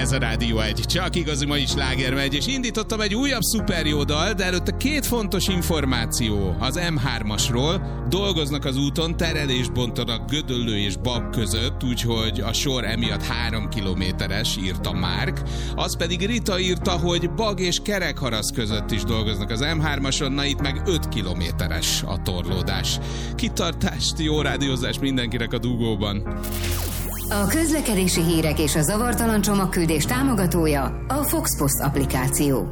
Ez a Rádió 1, csak igazi mai sláger megy, és indítottam egy újabb szuper jó dal, de előtte két fontos információ az M3-asról. Dolgoznak az úton, terelést bontanak Gödöllő és Bag között, úgyhogy a sor emiatt 3 kilométeres, írta Márk. Az pedig Rita írta, hogy Bag és Kerekharasz között is dolgoznak az M3-ason, na itt meg 5 kilométeres a torlódás. Kitartást, jó rádiózást mindenkinek a dugóban. A közlekedési hírek és a zavartalan csomagküldés támogatója a Fox Post applikáció.